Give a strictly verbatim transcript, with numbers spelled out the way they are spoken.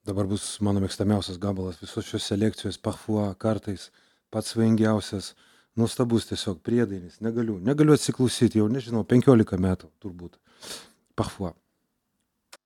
Dabar bus mano mėgstamiausias gabalas visos šios selekcijos Parfois, kartais pats svajingiausias, nuostabus tiesiog priedainis, negaliu negaliu atsiklausyt, jau nežinau, penkiolika metų turbūt. Parfois.